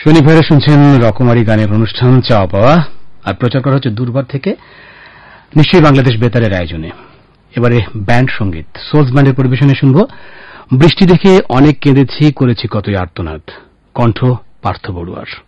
দৈনিক ভাইরা শুনছেন রকমারি গানের অনুষ্ঠান চাওয়া পাওয়া, আর প্রচার করা হচ্ছে দুর্বার থেকে, নিশ্চয়ই বাংলাদেশ বেতারের আয়োজনে। এবারে ব্যান্ড সঙ্গীত, সোলস ব্যান্ডের পরিবেশনে শুনব বৃষ্টি দেখে অনেক কেঁদেছি, করেছি কতই আর্তনাদ, কণ্ঠ পার্থ বড়ুয়ার।